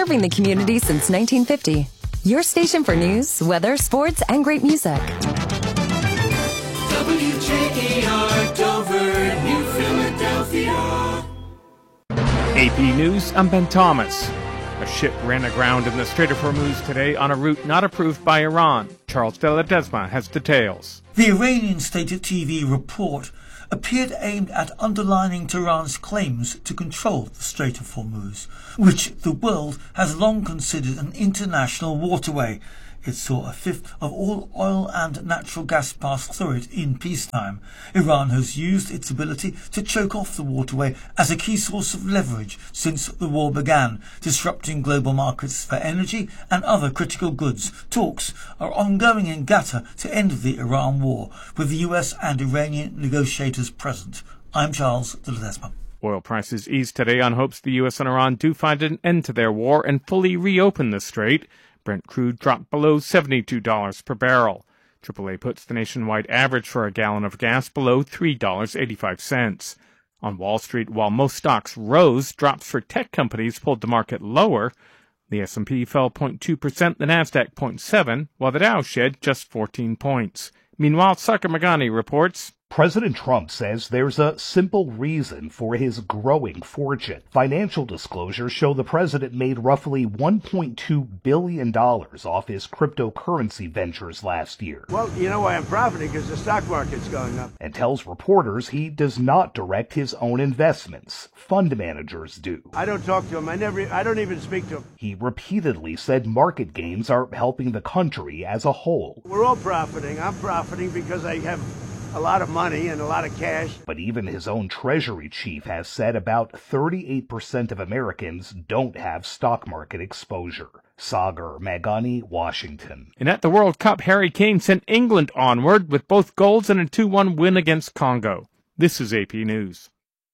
serving the community since 1950. Your station for news, weather, sports, and great music. WJAR Dover, New Philadelphia. AP News, I'm Ben Thomas. A ship ran aground in the Strait of Hormuz today on a route not approved by Iran. Charles de Ledesma has details. The Iranian state TV report appeared aimed at underlining Tehran's claims to control the Strait of Hormuz, which the world has long considered an international waterway. It saw a fifth of all oil and natural gas pass through it in peacetime. Iran has used its ability to choke off the waterway as a key source of leverage since the war began, disrupting global markets for energy and other critical goods. Talks are ongoing in Qatar to end the Iran war, with the US and Iranian negotiators present. I'm Charles de Ledesma. Oil prices eased today on hopes the US and Iran do find an end to their war and fully reopen the strait. Brent crude dropped below $72 per barrel. AAA puts the nationwide average for a gallon of gas below $3.85. On Wall Street, while most stocks rose, drops for tech companies pulled the market lower. The S&P fell 0.2%, the Nasdaq 0.7%, while the Dow shed just 14 points. Meanwhile, Sakar Magani reports, President Trump says there's a simple reason for his growing fortune. Financial disclosures show the president made roughly $1.2 billion off his cryptocurrency ventures last year. Well, you know why I'm profiting? Because the stock market's going up. And tells reporters he does not direct his own investments. Fund managers do. I don't talk to him. I don't even speak to him. He repeatedly said market gains are helping the country as a whole. We're all profiting. I'm profiting because I have a lot of money and a lot of cash. But even his own Treasury chief has said about 38% of Americans don't have stock market exposure. Sagar Magani, Washington. And at the World Cup, Harry Kane sent England onward with both goals and a 2-1 win against Congo. This is AP News.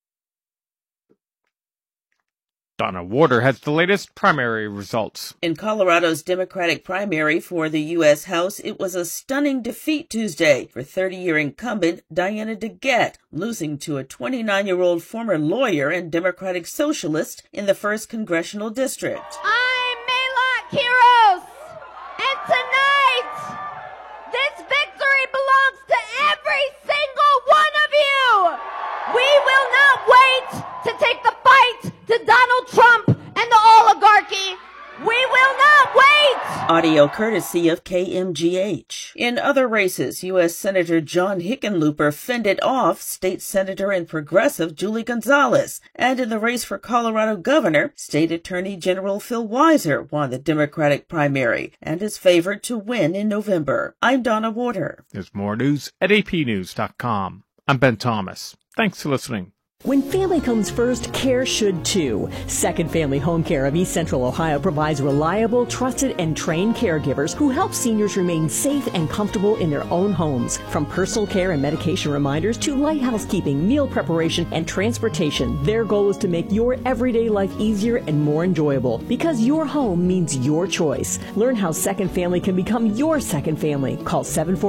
Donna Warder has the latest primary results. In Colorado's Democratic primary for the U.S. House, it was a stunning defeat Tuesday for 30-year incumbent Diana DeGette, losing to a 29-year-old former lawyer and Democratic socialist in the 1st Congressional District. I'm Maylak Quiros, and tonight, this victory belongs to every single one of you. We will not wait to take the fight to Donald Trump and the oligarchy. We will not wait! Audio courtesy of KMGH. In other races, U.S. Senator John Hickenlooper fended off State Senator and Progressive Julie Gonzalez. And in the race for Colorado governor, State Attorney General Phil Weiser won the Democratic primary and is favored to win in November. I'm Donna Warder. There's more news at apnews.com. I'm Ben Thomas. Thanks for listening. When family comes first, care should too. Second Family Home Care of East Central Ohio provides reliable, trusted, and trained caregivers who help seniors remain safe and comfortable in their own homes. From personal care and medication reminders to light housekeeping, meal preparation, and transportation, their goal is to make your everyday life easier and more enjoyable. Because your home means your choice. Learn how Second Family can become your second family. Call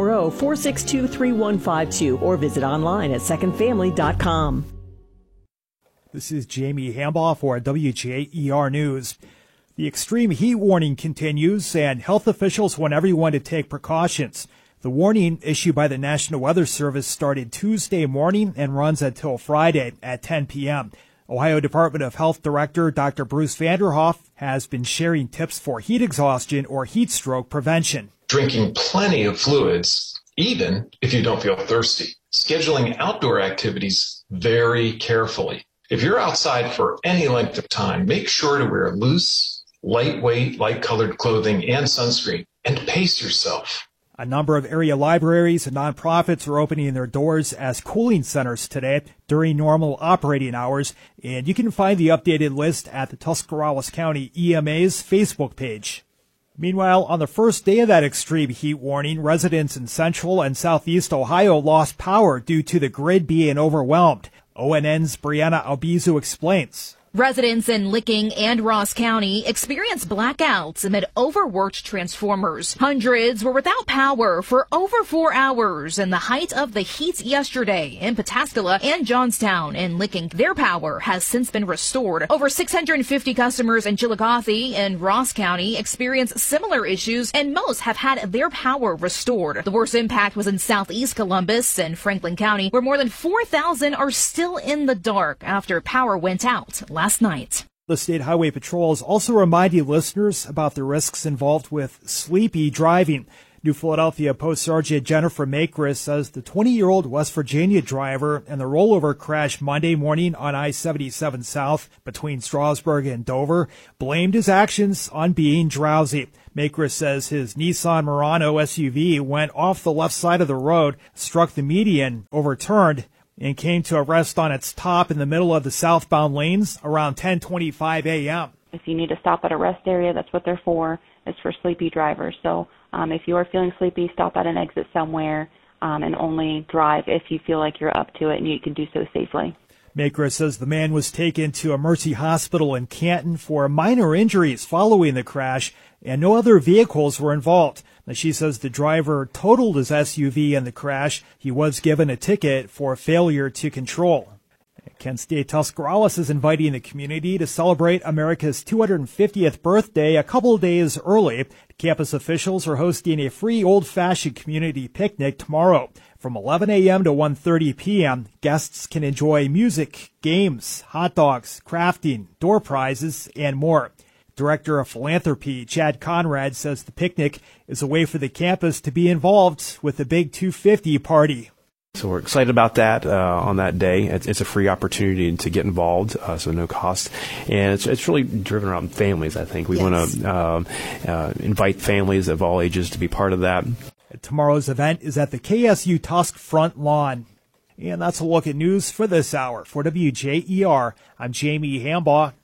740-462-3152 or visit online at secondfamily.com. This is Jamie Hambaugh for WJER News. The extreme heat warning continues, and health officials want everyone to take precautions. The warning issued by the National Weather Service started Tuesday morning and runs until Friday at 10 p.m. Ohio Department of Health Director Dr. Bruce Vanderhoff has been sharing tips for heat exhaustion or heat stroke prevention. Drinking plenty of fluids, even if you don't feel thirsty. Scheduling outdoor activities very carefully. If you're outside for any length of time, make sure to wear loose, lightweight, light-colored clothing and sunscreen, and pace yourself. A number of area libraries and nonprofits are opening their doors as cooling centers today during normal operating hours, and you can find the updated list at the Tuscarawas County EMA's Facebook page. Meanwhile, on the first day of that extreme heat warning, residents in central and southeast Ohio lost power due to the grid being overwhelmed. ONN's Brianna Albizu explains. Residents in Licking and Ross County experienced blackouts amid overworked transformers. Hundreds were without power for over 4 hours in the height of the heat yesterday in Pataskala and Johnstown. In Licking, their power has since been restored. Over 650 customers in Chillicothe and Ross County experienced similar issues, and most have had their power restored. The worst impact was in southeast Columbus and Franklin County, where more than 4,000 are still in the dark after power went out last night. The State Highway Patrol is also reminding listeners about the risks involved with sleepy driving. New Philadelphia Post Sergeant Jennifer Makris says the 20-year-old West Virginia driver in the rollover crash Monday morning on I-77 South between Strasburg and Dover blamed his actions on being drowsy. Makris says his Nissan Murano SUV went off the left side of the road, struck the median, overturned, and came to a rest on its top in the middle of the southbound lanes around 10:25 a.m. If you need to stop at a rest area, that's what they're for. It's for sleepy drivers. So if you are feeling sleepy, stop at an exit somewhere and only drive if you feel like you're up to it and you can do so safely. Makris says the man was taken to a Mercy hospital in Canton for minor injuries following the crash, and no other vehicles were involved. Now, she says the driver totaled his SUV in the crash. He was given a ticket for failure to control. Kent State Tuscarawas is inviting the community to celebrate America's 250th birthday a couple days early. Campus officials are hosting a free old-fashioned community picnic tomorrow. From 11 a.m. to 1:30 p.m., guests can enjoy music, games, hot dogs, crafting, door prizes, and more. Director of Philanthropy Chad Conrad says the picnic is a way for the campus to be involved with the Big 250 party. So we're excited about that on that day. It's a free opportunity to get involved, so no cost. And it's really driven around families, I think. We want to invite families of all ages to be part of that. Tomorrow's event is at the KSU Tusk front lawn. And that's a look at news for this hour. For WJER, I'm Jamie Hambaugh.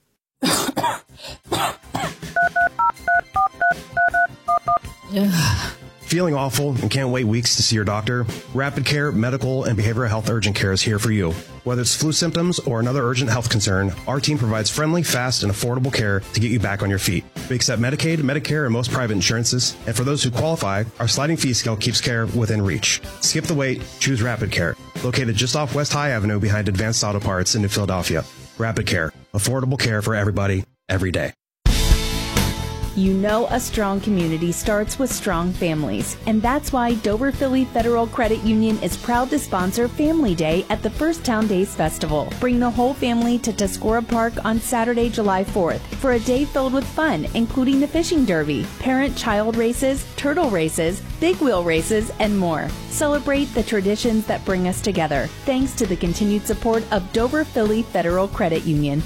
Feeling awful and can't wait weeks to see your doctor? Rapid Care Medical and Behavioral Health Urgent Care is here for you. Whether it's flu symptoms or another urgent health concern, our team provides friendly, fast, and affordable care to get you back on your feet. We accept Medicaid, Medicare, and most private insurances. And for those who qualify, our sliding fee scale keeps care within reach. Skip the wait. Choose Rapid Care. Located just off West High Avenue behind Advanced Auto Parts in New Philadelphia. Rapid Care. Affordable care for everybody, every day. You know a strong community starts with strong families, and that's why Dover Philly Federal Credit Union is proud to sponsor Family Day at the First Town Days Festival. Bring the whole family to Tuscarora Park on Saturday, July 4th for a day filled with fun, including the fishing derby, parent-child races, turtle races, big wheel races, and more. Celebrate the traditions that bring us together. Thanks to the continued support of Dover Philly Federal Credit Union.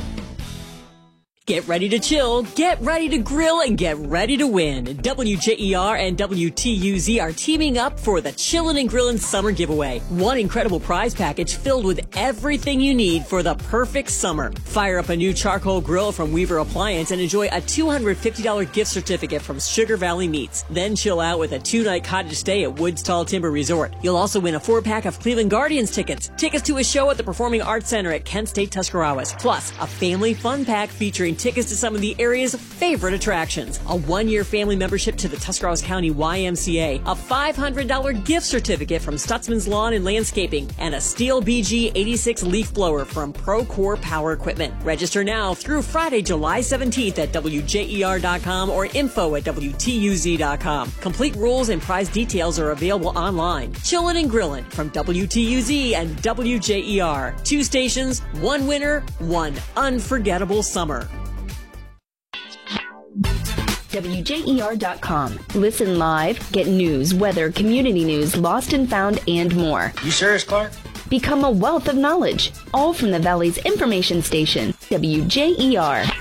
Get ready to chill, get ready to grill, and get ready to win. WJER and WTUZ are teaming up for the Chillin' and Grillin' Summer Giveaway. One incredible prize package filled with everything you need for the perfect summer. Fire up a new charcoal grill from Weaver Appliance and enjoy a $250 gift certificate from Sugar Valley Meats. Then chill out with a 2-night cottage stay at Woods Tall Timber Resort. You'll also win a 4-pack of Cleveland Guardians tickets, tickets to a show at the Performing Arts Center at Kent State Tuscarawas, plus a family fun pack featuring tickets to some of the area's favorite attractions, a 1-year family membership to the Tuscarawas County YMCA, a $500 gift certificate from Stutzman's Lawn and Landscaping, and a Steel BG 86 leaf blower from Procore Power Equipment. Register now through Friday, July 17th at WJER.com or info@WTUZ.com. Complete rules and prize details are available online. Chillin' and Grillin' from WTUZ and WJER. 2 stations, 1 winner, 1 unforgettable summer. WJER.com. Listen live, get news, weather, community news, lost and found, and more. You serious, Clark? Become a wealth of knowledge, all from the Valley's information station, WJER.